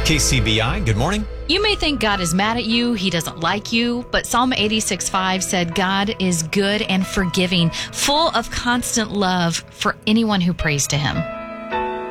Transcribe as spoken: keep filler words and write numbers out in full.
K C B I, good morning. You may think God is mad at you, he doesn't like you, but Psalm eighty-six five said God is good and forgiving, full of constant love for anyone who prays to him.